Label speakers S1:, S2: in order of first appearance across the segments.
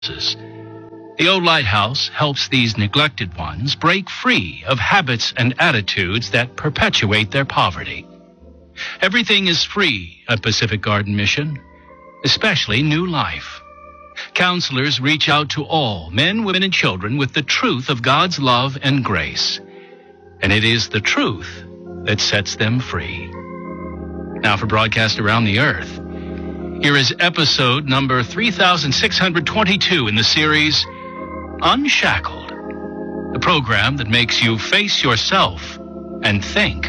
S1: The Old Lighthouse helps these neglected ones break free of habits and attitudes that perpetuate their poverty. Everything is free at Pacific Garden Mission, especially new life. Counselors reach out to all, men, women, and children, with the truth of God's love and grace. And it is the truth that sets them free. Now for broadcast around the earth, here is episode number 3622 in the series, Unshackled, the program that makes you face yourself and think.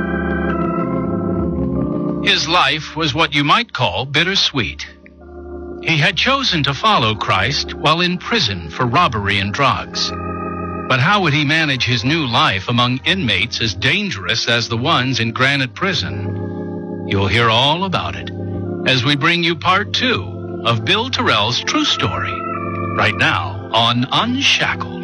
S1: His life was what you might call bittersweet. He had chosen to follow Christ while in prison for robbery and drugs. But how would he manage his new life among inmates as dangerous as the ones in Granite Prison? You'll hear all about it as we bring you part 2 of Bill Terrell's true story, right now on Unshackled.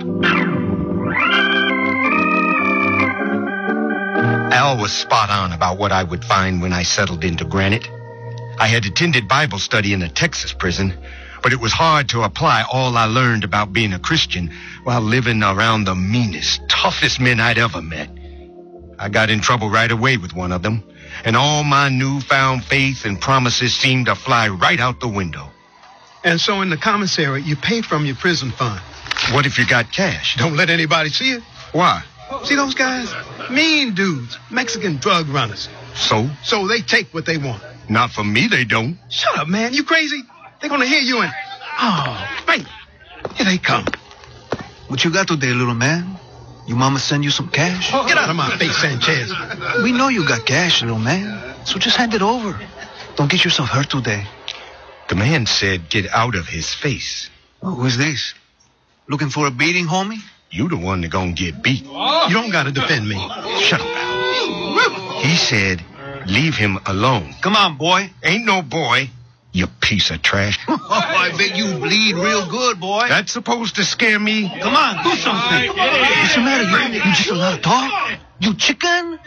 S2: Al was spot on about what I would find when I settled into Granite. I had attended Bible study in a Texas prison, but it was hard to apply all I learned about being a Christian while living around the meanest, toughest men I'd ever met. I got in trouble right away with one of them, and all my newfound faith and promises seemed to fly right out the window.
S3: And so in the commissary, you pay from your prison fund.
S2: What if you got cash?
S3: Don't let anybody see it.
S2: Why?
S3: See those guys? Mean dudes, Mexican drug runners.
S2: So?
S3: So they take what they want.
S2: Not for me, they don't.
S3: Shut up, man. You crazy? They're going to hear you and... Oh, right. Here they come.
S4: What you got today, little man? Your mama send you some cash?
S3: Get out of my face, Sanchez.
S4: We know you got cash, little man. So just hand it over. Don't get yourself hurt today.
S2: The man said get out of his face.
S4: Oh, who's this? Looking for a beating, homie?
S2: You the one that gonna get beat.
S3: You don't got to defend me.
S2: Shut up, Al. He said leave him alone.
S4: Come on, boy.
S2: Ain't no boy, you piece of trash.
S4: Oh, I bet you bleed real good, boy.
S2: That's supposed to scare me?
S4: Come on, do something. What's the matter? You just a lot of talk? You chicken?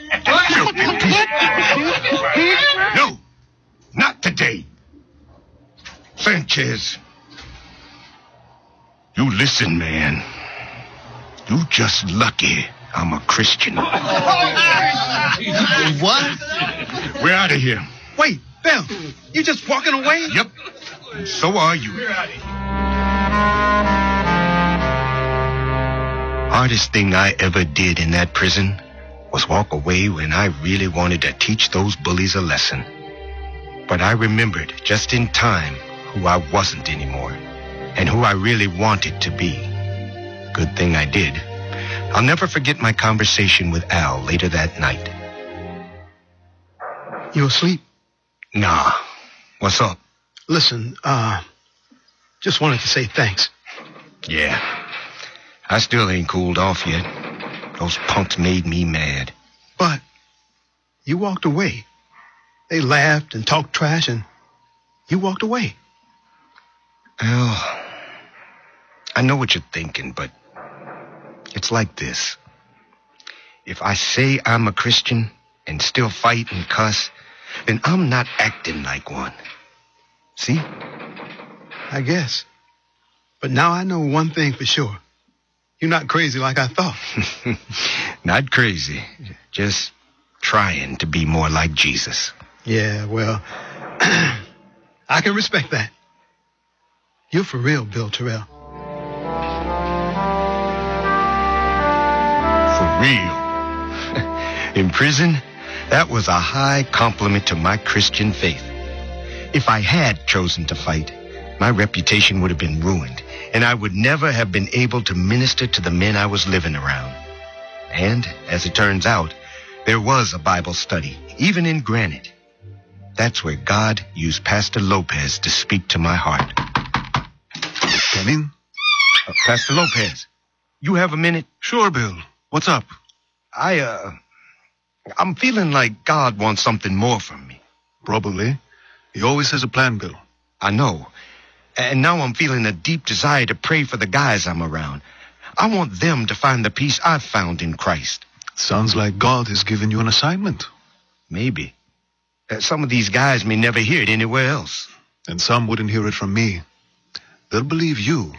S2: No, not today. Sanchez, you listen, man. You just lucky I'm a Christian.
S4: What?
S2: We're out of here.
S3: Wait, Bill, you just walking away?
S2: Yep, and so are you. Hardest thing I ever did in that prison was walk away when I really wanted to teach those bullies a lesson. But I remembered just in time who I wasn't anymore and who I really wanted to be. Good thing I did. I'll never forget my conversation with Al later that night.
S3: You asleep?
S2: Nah. What's up?
S3: Listen, just wanted to say thanks.
S2: Yeah. I still ain't cooled off yet. Those punks made me mad.
S3: But you walked away. They laughed and talked trash, and you walked away.
S2: Al, I know what you're thinking, but it's like this. If I say I'm a Christian and still fight and cuss, then I'm not acting like one. See?
S3: I guess. But now I know one thing for sure. You're not crazy like I thought.
S2: Not crazy. Just trying to be more like Jesus.
S3: Yeah, well, I can respect that. You're for real, Bill Terrell.
S2: Real. In prison, that was a high compliment to my Christian faith. If I had chosen to fight, my reputation would have been ruined, and I would never have been able to minister to the men I was living around. And, as it turns out, there was a Bible study, even in Granite. That's where God used Pastor Lopez to speak to my heart.
S4: Come in.
S2: Pastor Lopez, you have a minute?
S4: Sure, Bill. What's up?
S2: I'm feeling like God wants something more from me.
S4: Probably. He always has a plan, Bill.
S2: I know. And now I'm feeling a deep desire to pray for the guys I'm around. I want them to find the peace I've found in Christ.
S4: Sounds like God has given you an assignment.
S2: Maybe. Some of these guys may never hear it anywhere else.
S4: And some wouldn't hear it from me.
S2: they'll believe you